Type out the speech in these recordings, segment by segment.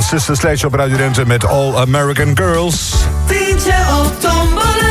Sister Sledge op Radio Drenthe met All American Girls. Tientje op tombola.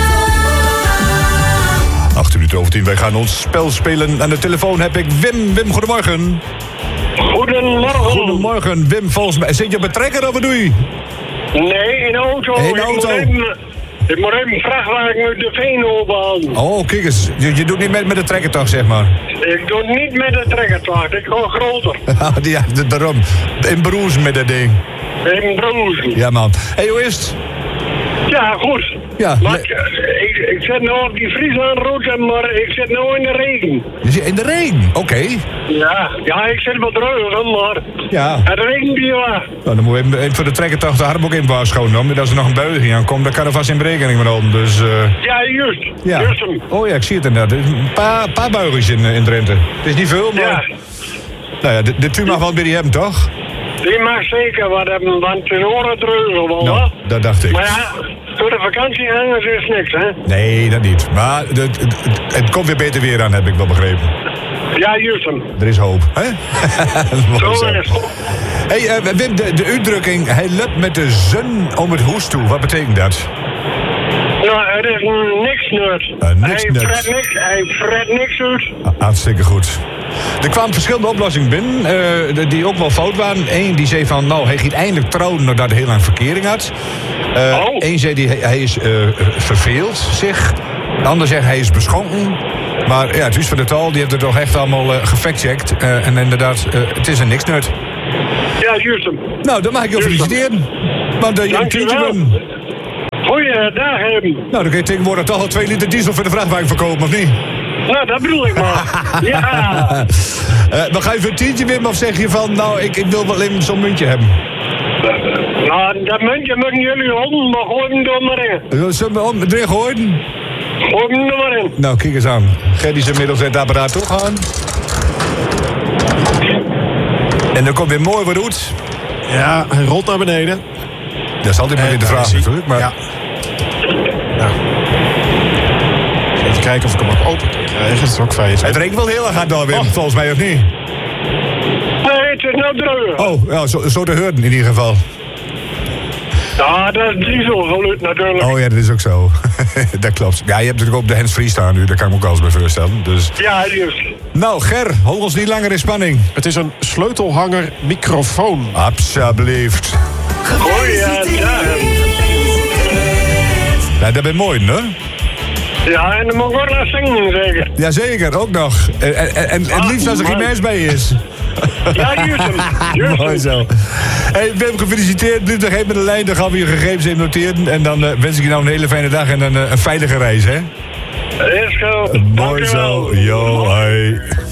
8:10. Wij gaan ons spel spelen. Aan de telefoon heb ik Wim. Wim, goedemorgen. Goedemorgen. Goedemorgen, Wim. Volgens mij zit je op een trekker of wat doe je? Nee, in de auto. In de auto. Ik moet even een vrachtwagen uit de Veenhoop halen. Oh, kijk eens. Je doet niet met de trekker toch, zeg maar? Ik doe het niet met de trekkertocht. Ik ga groter. Ja, daarom. In Broes met dat ding. In Broes. Ja, man. Hey, hoe is het? Ja, goed. Ja, maar ik zit nu op die Frieslandroute, maar ik zit nu in de regen. Je zit in de regen? Oké. Ja, ik zit wat ruiger, maar ja. Het regent hier waar. Nou, dan moeten we even voor de trekkertocht de harm ook in waarschuwen. Als er nog een buiging aan komt, dan kan er vast in berekening mee houden. Dus, ja, juist. Ja. Juist hem. Oh ja, ik zie het inderdaad. Er is een paar buigings in Drenthe. Het is niet veel, maar... Ja. Nou ja, de tu mag wel weer die hebben, toch? Die mag zeker wat hebben, want het horen dreugen wel, Nou, dat dacht ik. Maar ja, door de vakantiehangers is niks, hè? Nee, dat niet. Maar het komt weer beter weer aan, heb ik wel begrepen. Ja, juist hem. Er is hoop, hè? Zo is het. Hey, Wim, de uitdrukking, hij loopt met de zon om het hoest toe. Wat betekent dat? Nou, het is een niksnut. Hij fret niks uit. Hartstikke goed. Er kwamen verschillende oplossingen binnen, die ook wel fout waren. Eén die zei van, nou, hij gaat eindelijk trouwen nadat hij heel lang verkering had. Eén zei hij is verveeld zich. De ander zegt hij is beschonken. Maar ja, het is van de taal, die heeft het toch echt allemaal gefactcheckt. En inderdaad, het is een niksnut. Ja, juist hem. Nou, dan mag ik je feliciteren. Want je een tientje won. Goeiedag, hebben. Nou, dan kun je tegenwoordig toch al 2 liter diesel voor de vrachtwagen verkopen, of niet? Nou, dat bedoel ik maar. Ja. Maar ga je voor een tientje, Wim, of zeg je van, nou, ik wil wel alleen zo'n muntje hebben? Nou, dat muntje moeten jullie honden, maar gooi hem er maar in. Zullen we erin gooien? Gooi hem er maar in. Nou, kijk eens aan. Gerdy is inmiddels het apparaat toch gaan. En dan komt weer mooi wat goed. Ja, hij rolt naar beneden. Dat is altijd maar weer de vraag natuurlijk. Maar... Ja. Nou. Even kijken of ik hem ook open kan krijgen. Dat is ook fijn. Het regent wel heel erg hard daar, Wim, volgens mij, of niet? Nee, het is nou dreugen. Oh, ja, zo te horen in ieder geval. Ja, dat is dieselgeluid natuurlijk. Oh ja, dat is ook zo. Dat klopt. Ja, je hebt natuurlijk ook de handsfree staan nu. Daar kan ik me ook alles bij voorstellen. Dus... Ja, juist. Nou, Ger, hou ons niet langer in spanning. Het is een sleutelhanger microfoon. Alsjeblieft. Goeiedag. Nou, dat ben mooi, hè? Ja, en dan moet ik wel naar zingen, zeker. Jazeker, ook nog. En het liefst als er geen mens bij is. Ja, juist hem. Mooi zo. Hey, Wim, gefeliciteerd. Blijf nog even met de lijn. Dan gaan we je gegevens even noteren. En dan wens ik je nou een hele fijne dag en een veilige reis, hè? Is goed. Mooi zo. Yo, hoi.